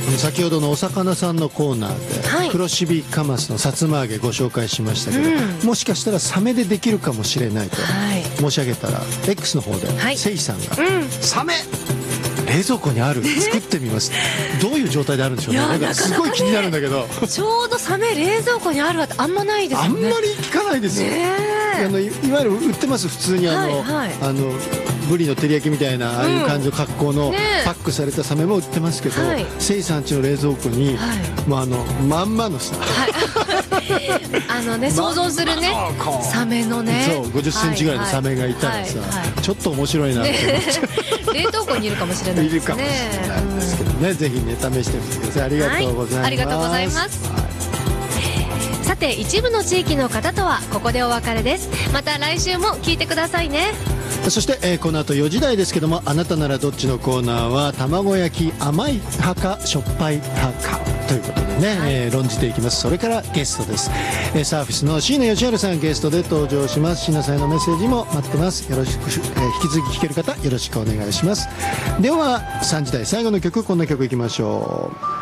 先ほどのお魚さんのコーナーで、 はい、 黒シビカマスのさつま揚げご紹介しましたけど、もしかしたらサメでできるかもしれないと申し上げたら、X の方で、せいさんが、サメ冷蔵庫にある、作ってみますどういう状態であるんでしょうね。なんかすごい気になるんだけど、 ちょうどサメ冷蔵庫にあるわってあんまないですよね。 あんまり聞かないですよ、いわゆる売ってます。普通にブリの照り焼きみたいなああいう感じの格好のパックされたサメも売ってますけど、せいさんちの冷蔵庫に、まんまのさ、 想像するねサメのね、 そう50センチぐらいのサメがいたらさ、ちょっと面白いなって思って冷凍庫にいるかもしれないですね。いるかもしれないんですけどね、ぜひね試してみてください。ありがとうございます。 ありがとうございます。さて、一部の地域の方とはここでお別れです。また来週も聞いてくださいね。 そして、この後4時台ですけども、あなたならどっちのコーナーは卵焼き甘い派かしょっぱい派かということでね、論じていきます。それからゲストです。サーフィスの椎名義治さんゲストで登場します。椎名さんへのメッセージも待ってます。よろしく、引き続き聴ける方よろしくお願いします。では3時台最後の曲、こんな曲いきましょう。